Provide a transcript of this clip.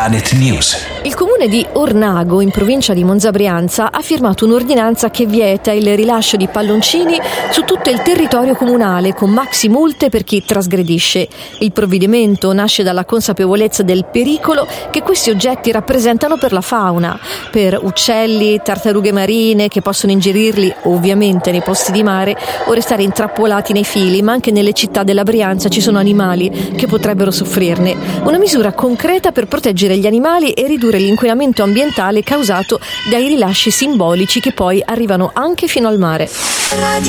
Planet News. Il comune di Ornago, in provincia di Monza Brianza, ha firmato un'ordinanza che vieta il rilascio di palloncini su tutto il territorio comunale, con maxi multe per chi trasgredisce. Il provvedimento nasce dalla consapevolezza del pericolo che questi oggetti rappresentano per la fauna, per uccelli, tartarughe marine che possono ingerirli ovviamente nei posti di mare o restare intrappolati nei fili, ma anche nelle città della Brianza ci sono animali che potrebbero soffrirne. Una misura concreta per proteggere gli animali e ridurre l'inquinamento ambientale causato dai rilasci simbolici che poi arrivano anche fino al mare.